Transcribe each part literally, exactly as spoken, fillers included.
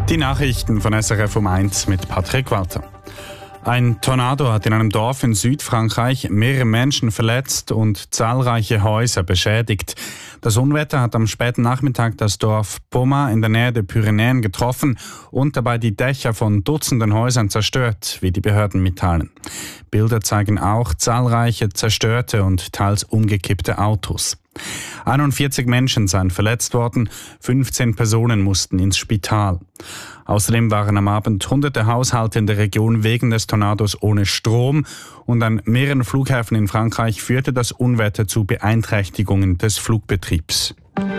Die Nachrichten von S R F um eins mit Patrick Walter. Ein Tornado hat in einem Dorf in Südfrankreich mehrere Menschen verletzt und zahlreiche Häuser beschädigt. Das Unwetter hat am späten Nachmittag das Dorf Pommard in der Nähe der Pyrenäen getroffen und dabei die Dächer von Dutzenden Häusern zerstört, wie die Behörden mitteilen. Bilder zeigen auch zahlreiche zerstörte und teils umgekippte Autos. einundvierzig Menschen seien verletzt worden, fünfzehn Personen mussten ins Spital. Außerdem waren am Abend hunderte Haushalte in der Region wegen des Tornados ohne Strom und an mehreren Flughäfen in Frankreich führte das Unwetter zu Beeinträchtigungen des Flugbetriebs.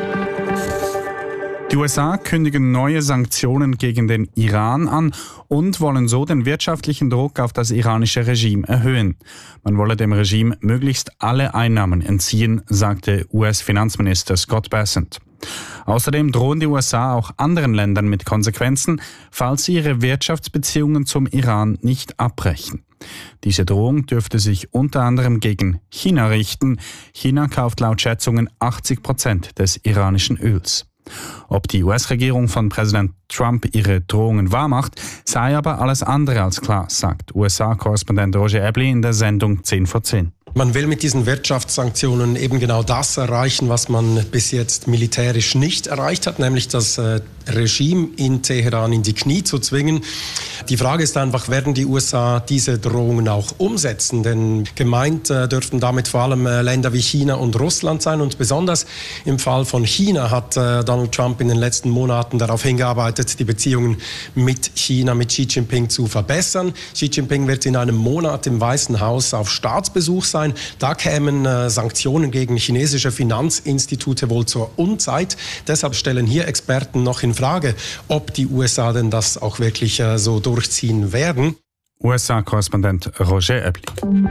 Die U S A kündigen neue Sanktionen gegen den Iran an und wollen so den wirtschaftlichen Druck auf das iranische Regime erhöhen. Man wolle dem Regime möglichst alle Einnahmen entziehen, sagte U S-Finanzminister Scott Bessent. Außerdem drohen die U S A auch anderen Ländern mit Konsequenzen, falls sie ihre Wirtschaftsbeziehungen zum Iran nicht abbrechen. Diese Drohung dürfte sich unter anderem gegen China richten. China kauft laut Schätzungen achtzig Prozent des iranischen Öls. Ob die U S-Regierung von Präsident Trump ihre Drohungen wahrmacht, sei aber alles andere als klar, sagt U S A-Korrespondent Roger Ebli in der Sendung zehn vor zehn. Man will mit diesen Wirtschaftssanktionen eben genau das erreichen, was man bis jetzt militärisch nicht erreicht hat, nämlich das äh, Regime in Teheran in die Knie zu zwingen. Die Frage ist einfach, werden die U S A diese Drohungen auch umsetzen? Denn gemeint äh, dürften damit vor allem äh, Länder wie China und Russland sein. Und besonders im Fall von China hat äh, Donald Trump in den letzten Monaten darauf hingearbeitet, die Beziehungen mit China, mit Xi Jinping zu verbessern. Xi Jinping wird in einem Monat im Weißen Haus auf Staatsbesuch sein. Da kämen äh, Sanktionen gegen chinesische Finanzinstitute wohl zur Unzeit. Deshalb stellen hier Experten noch in Frage, ob die U S A denn das auch wirklich äh, so durchziehen werden. U S A-Korrespondent Roger Ebli.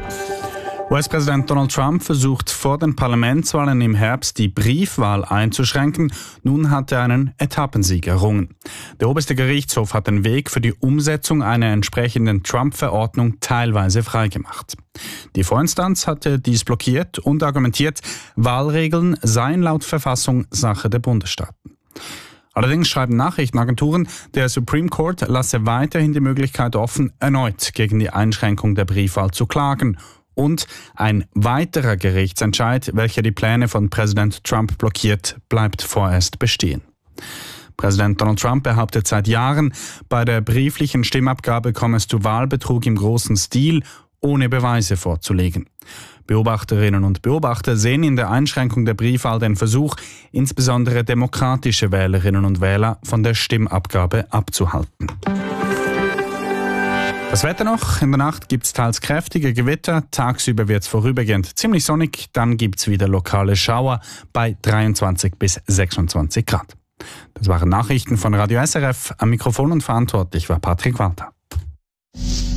U S-Präsident Donald Trump versucht vor den Parlamentswahlen im Herbst die Briefwahl einzuschränken. Nun hat er einen Etappensieg errungen. Der oberste Gerichtshof hat den Weg für die Umsetzung einer entsprechenden Trump-Verordnung teilweise freigemacht. Die Vorinstanz hatte dies blockiert und argumentiert, Wahlregeln seien laut Verfassung Sache der Bundesstaaten. Allerdings schreiben Nachrichtenagenturen, der Supreme Court lasse weiterhin die Möglichkeit offen, erneut gegen die Einschränkung der Briefwahl zu klagen. Und ein weiterer Gerichtsentscheid, welcher die Pläne von Präsident Trump blockiert, bleibt vorerst bestehen. Präsident Donald Trump behauptet seit Jahren, bei der brieflichen Stimmabgabe komme es zu Wahlbetrug im großen Stil, ohne Beweise vorzulegen. Beobachterinnen und Beobachter sehen in der Einschränkung der Briefwahl den Versuch, insbesondere demokratische Wählerinnen und Wähler von der Stimmabgabe abzuhalten. Das Wetter noch. In der Nacht gibt es teils kräftige Gewitter. Tagsüber wird es vorübergehend ziemlich sonnig. Dann gibt es wieder lokale Schauer bei dreiundzwanzig bis sechsundzwanzig Grad. Das waren Nachrichten von Radio S R F. Am Mikrofon und verantwortlich war Patrick Walter.